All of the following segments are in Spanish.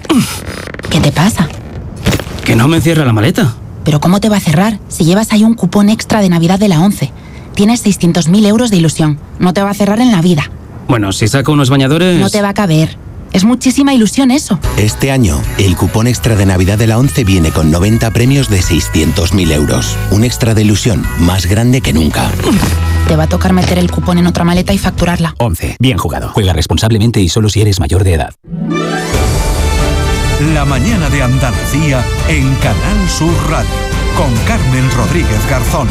¿Qué te pasa? Que no me cierra la maleta. ¿Pero cómo te va a cerrar si llevas ahí un cupón extra de Navidad de la ONCE? Tienes 600.000 euros de ilusión. No te va a cerrar en la vida. Bueno, si saco unos bañadores... No te va a caber. Es muchísima ilusión eso. Este año, el cupón extra de Navidad de la ONCE viene con 90 premios de 600.000 euros. Un extra de ilusión más grande que nunca. Te va a tocar meter el cupón en otra maleta y facturarla. ONCE. Bien jugado. Juega responsablemente y solo si eres mayor de edad. La mañana de Andalucía en Canal Sur Radio. Con Carmen Rodríguez Garzón.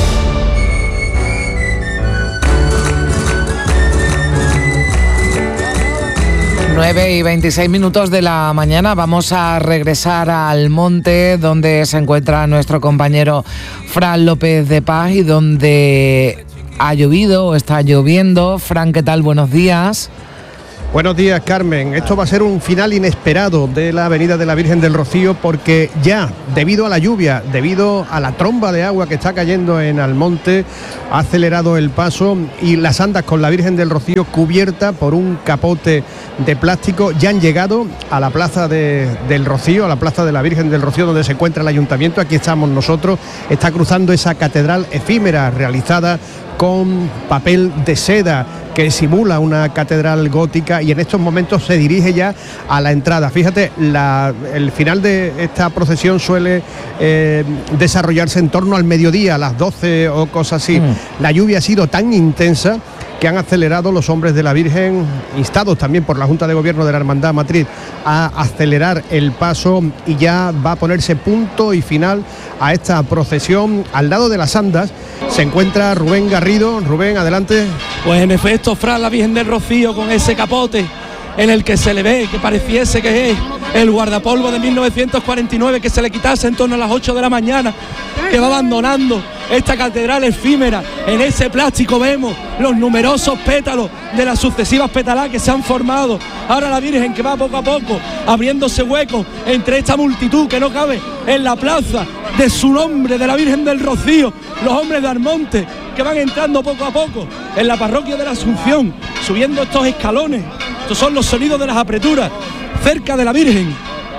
9:26 de la mañana. Vamos a regresar al monte donde se encuentra nuestro compañero Fran López de Paz y donde ha llovido o está lloviendo. Fran, ¿qué tal? Buenos días. Buenos días, Carmen. Esto va a ser un final inesperado de la Avenida de la Virgen del Rocío porque ya, debido a la lluvia, debido a la tromba de agua que está cayendo en Almonte, ha acelerado el paso y las andas con la Virgen del Rocío cubierta por un capote de plástico ya han llegado a la plaza del Rocío, a la plaza de la Virgen del Rocío donde se encuentra el ayuntamiento. Aquí estamos nosotros. Está cruzando esa catedral efímera realizada con papel de seda que simula una catedral gótica y en estos momentos se dirige ya a la entrada. Fíjate, el final de esta procesión suele desarrollarse en torno al mediodía, a las 12 o cosas así. La lluvia ha sido tan intensa que han acelerado los hombres de la Virgen, instados también por la Junta de Gobierno de la Hermandad Matriz, a acelerar el paso y ya va a ponerse punto y final a esta procesión. Al lado de las andas se encuentra Rubén Garrido. Rubén, adelante. Pues en efecto, Fran, la Virgen del Rocío con ese capote en el que se le ve que pareciese que es el guardapolvo de 1949 que se le quitase en torno a las 8 de la mañana, que va abandonando esta catedral efímera. En ese plástico vemos los numerosos pétalos de las sucesivas petaladas que se han formado. Ahora la Virgen que va poco a poco abriéndose huecos entre esta multitud que no cabe en la plaza de su nombre, de la Virgen del Rocío, los hombres de Almonte que van entrando poco a poco en la parroquia de la Asunción, subiendo estos escalones. Estos son los sonidos de las apreturas cerca de la Virgen.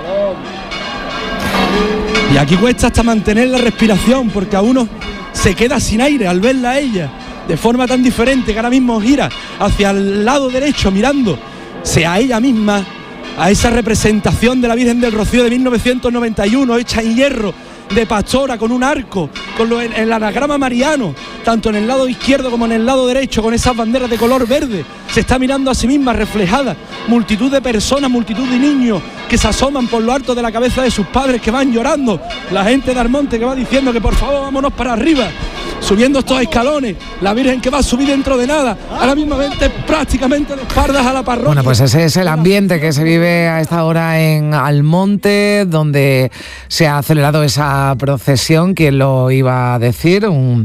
Y aquí cuesta hasta mantener la respiración porque a uno se queda sin aire al verla a ella de forma tan diferente, que ahora mismo gira hacia el lado derecho mirándose a ella misma, a esa representación de la Virgen del Rocío de 1991 hecha en hierro de pastora con un arco, con el anagrama mariano, tanto en el lado izquierdo como en el lado derecho, con esas banderas de color verde. Se está mirando a sí misma reflejada, multitud de personas, multitud de niños que se asoman por lo alto de la cabeza de sus padres, que van llorando, la gente de Almonte que va diciendo que por favor vámonos para arriba, subiendo estos escalones, la Virgen que va a subir dentro de nada, ahora mismamente prácticamente de espaldas a la parroquia. Bueno, pues ese es el ambiente que se vive a esta hora en Almonte, donde se ha acelerado esa procesión. ¿Quién lo iba a decir? Un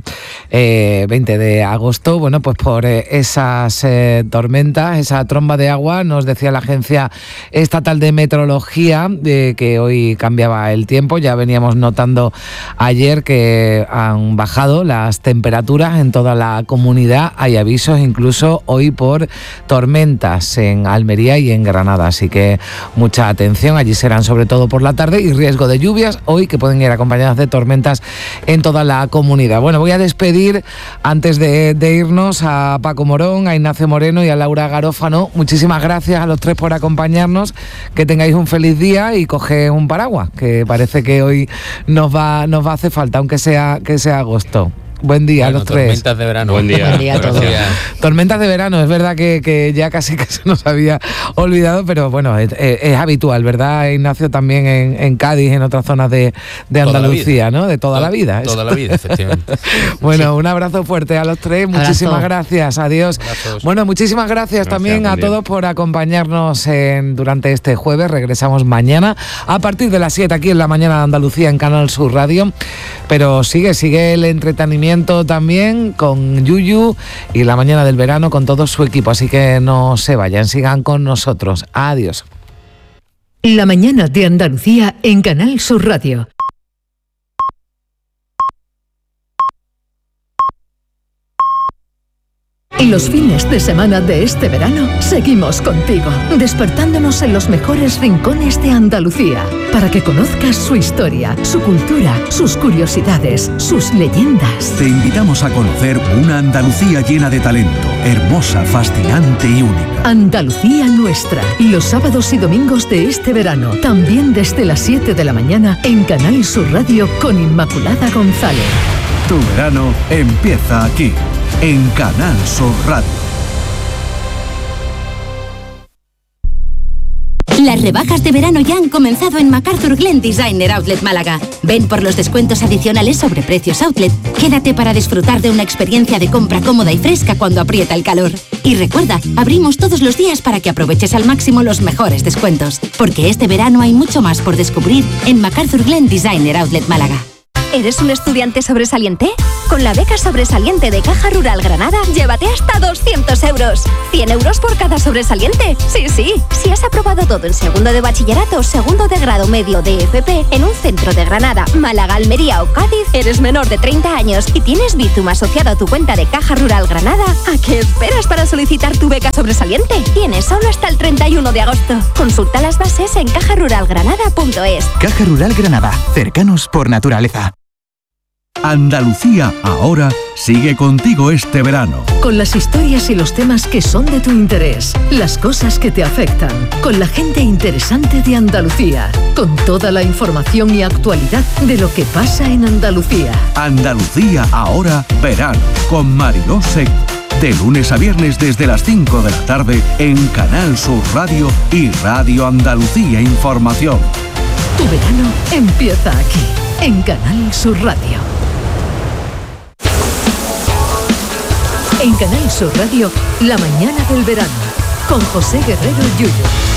20 de agosto, bueno, pues por esas tormentas, esa tromba de agua. Nos decía la Agencia Estatal de Meteorología que hoy cambiaba el tiempo. Ya veníamos notando ayer que han bajado las temperaturas en toda la comunidad. Hay avisos incluso hoy por tormentas en Almería y en Granada, así que mucha atención. Allí serán sobre todo por la tarde y riesgo de lluvias hoy que pueden ir acompañadas de tormentas en toda la comunidad. Bueno, voy a despedir antes de irnos a Paco Morón, a Ignacio Moreno y a Laura Garófano. Muchísimas gracias a los tres por acompañarnos, que tengáis un feliz día y coge un paraguas, que parece que hoy nos va a hacer falta, aunque sea agosto. Buen día a los tres. Tormentas de verano. Buen día. Buen día a todos. Tormentas de verano, es verdad que ya casi que se nos había olvidado, pero bueno, es habitual, ¿verdad, Ignacio? También en Cádiz, en otras zonas de Andalucía, ¿no? De toda la vida. Toda la vida, efectivamente. Bueno, un abrazo fuerte a los tres, muchísimas gracias, adiós. Abrazos. Bueno, muchísimas gracias también a todos por acompañarnos durante este jueves. Regresamos mañana a partir de las 7 aquí en La Mañana de Andalucía en Canal Sur Radio, pero sigue el entretenimiento también con Yuyu y La Mañana del Verano con todo su equipo, así que no se vayan, sigan con nosotros. Adiós. La Mañana de Andalucía en Canal Sur Radio. Y los fines de semana de este verano seguimos contigo, despertándonos en los mejores rincones de Andalucía, para que conozcas su historia, su cultura, sus curiosidades, sus leyendas. Te invitamos a conocer una Andalucía llena de talento, hermosa, fascinante y única. Andalucía nuestra, los sábados y domingos de este verano, también desde las 7 de la mañana en Canal Sur Radio con Inmaculada González. Tu verano empieza aquí, en Canal Sur Radio. Las rebajas de verano ya han comenzado en MacArthur Glen Designer Outlet Málaga. Ven por los descuentos adicionales sobre precios outlet. Quédate para disfrutar de una experiencia de compra cómoda y fresca cuando aprieta el calor. Y recuerda, abrimos todos los días para que aproveches al máximo los mejores descuentos. Porque este verano hay mucho más por descubrir en MacArthur Glen Designer Outlet Málaga. ¿Eres un estudiante sobresaliente? Con la beca sobresaliente de Caja Rural Granada, llévate hasta 200 euros. 100 euros por cada sobresaliente. Sí, sí. Si has aprobado todo en segundo de bachillerato, segundo de grado medio de FP, en un centro de Granada, Málaga, Almería o Cádiz, eres menor de 30 años y tienes Bizum asociado a tu cuenta de Caja Rural Granada, ¿a qué esperas para solicitar tu beca sobresaliente? Tienes solo hasta el 31 de agosto. Consulta las bases en cajaruralgranada.es. Caja Rural Granada. Cercanos por naturaleza. Andalucía ahora sigue contigo este verano. Con las historias y los temas que son de tu interés, las cosas que te afectan, con la gente interesante de Andalucía, con toda la información y actualidad de lo que pasa en Andalucía. Andalucía ahora verano, con Mariló Seco. De lunes a viernes desde las 5 de la tarde en Canal Sur Radio y Radio Andalucía Información. Tu verano empieza aquí, en Canal Sur Radio. En Canal Sur Radio, la mañana del verano, con José Guerrero Yuyu.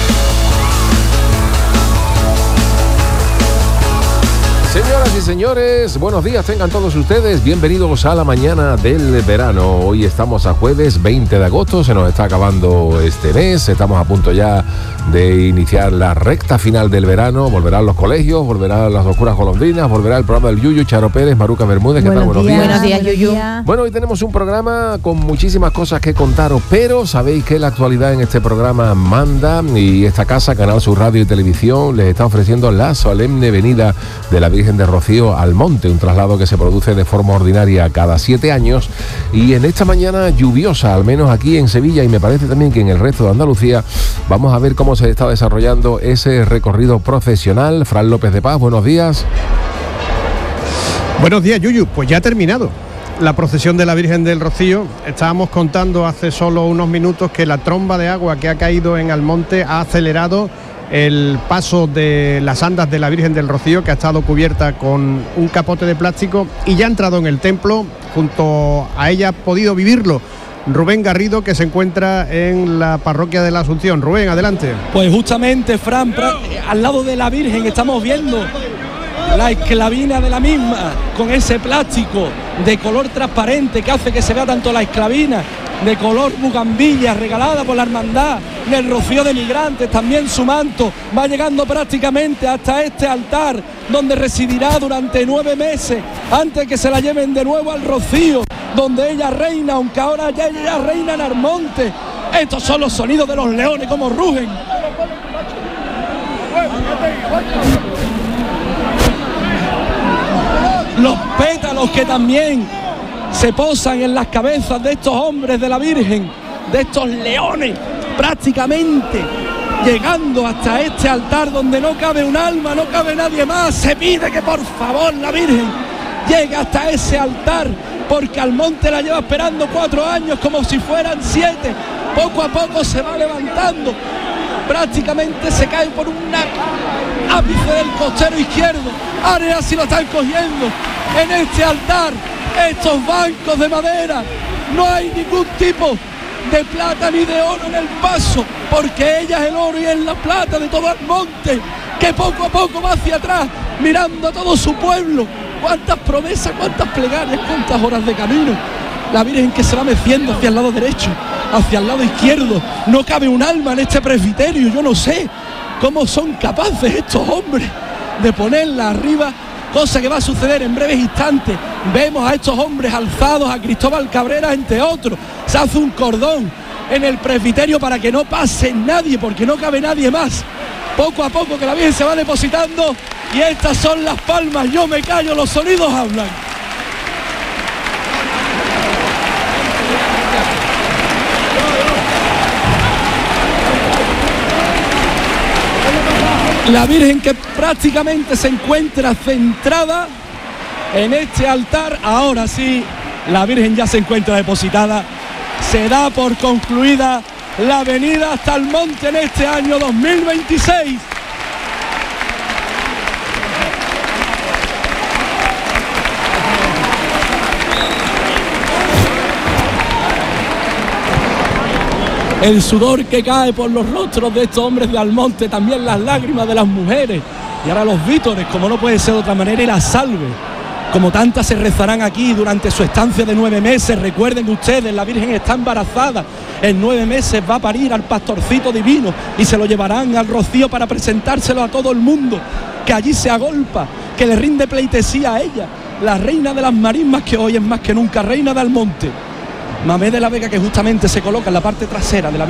Señoras y señores, buenos días tengan todos ustedes, bienvenidos a la mañana del verano. Hoy estamos a jueves 20 de agosto, se nos está acabando este mes, estamos a punto ya de iniciar la recta final del verano, volverán los colegios, volverán las oscuras golondrinas, volverá el programa del Yuyu, Charo Pérez, Maruca Bermúdez, ¿qué tal? Buenos días. Buenos días, Yuyu. Bueno, hoy tenemos un programa con muchísimas cosas que contaros, pero sabéis que la actualidad en este programa manda y esta casa, Canal Sur Radio y Televisión, les está ofreciendo la solemne venida de la Virgen de Rocío al monte, un traslado que se produce de forma ordinaria cada 7 años y en esta mañana lluviosa, al menos aquí en Sevilla y me parece también que en el resto de Andalucía, vamos a ver cómo se está desarrollando ese recorrido procesional. Fran López de Paz, buenos días. Buenos días, Yuyu. Pues ya ha terminado la procesión de la Virgen del Rocío. Estábamos contando hace solo unos minutos que la tromba de agua que ha caído en Almonte ha acelerado el paso de las andas de la Virgen del Rocío, que ha estado cubierta con un capote de plástico y ya ha entrado en el templo. Junto a ella ha podido vivirlo Rubén Garrido, que se encuentra en la parroquia de la Asunción. Rubén, adelante. Pues justamente, Fran, al lado de la Virgen estamos viendo la esclavina de la misma, con ese plástico de color transparente que hace que se vea tanto la esclavina, de color bugambilla, regalada por la Hermandad del Rocío de Migrantes. También su manto va llegando prácticamente hasta este altar, donde residirá durante 9 meses, antes que se la lleven de nuevo al Rocío, donde ella reina, aunque ahora ya ella reina en Almonte. Estos son los sonidos de los leones, como rugen. Los pétalos que también se posan en las cabezas de estos hombres de la Virgen, de estos leones, prácticamente llegando hasta este altar donde no cabe un alma, no cabe nadie más. Se pide que por favor la Virgen llegue hasta ese altar, porque Almonte la lleva esperando 4 años como si fueran 7. Poco a poco se va levantando, prácticamente se cae por una ápice del costero izquierdo. Ahora sí lo están cogiendo en este altar. Estos bancos de madera, no hay ningún tipo de plata ni de oro en el paso, porque ella es el oro y es la plata de todo Almonte, que poco a poco va hacia atrás, mirando a todo su pueblo. Cuántas promesas, cuántas plegarias, cuántas horas de camino. La Virgen que se va meciendo hacia el lado derecho, hacia el lado izquierdo. No cabe un alma en este presbiterio. Yo no sé cómo son capaces estos hombres de ponerla arriba, cosa que va a suceder en breves instantes. Vemos a estos hombres alzados, a Cristóbal Cabrera entre otros, se hace un cordón en el presbiterio para que no pase nadie, porque no cabe nadie más. Poco a poco que la Virgen se va depositando y estas son las palmas. Yo me callo, los sonidos hablan. La Virgen que prácticamente se encuentra centrada en este altar. Ahora sí, la Virgen ya se encuentra depositada. Se da por concluida la venida hasta el monte en este año 2026. El sudor que cae por los rostros de estos hombres de Almonte, también las lágrimas de las mujeres y ahora los vítores, como no puede ser de otra manera, y la salve, como tantas se rezarán aquí durante su estancia de 9 meses. Recuerden ustedes, la Virgen está embarazada, en 9 meses va a parir al pastorcito divino y se lo llevarán al Rocío para presentárselo a todo el mundo, que allí se agolpa, que le rinde pleitesía a ella, la reina de las marismas, que hoy es más que nunca reina de Almonte. Mamé de la Vega, que justamente se coloca en la parte trasera de la Virgen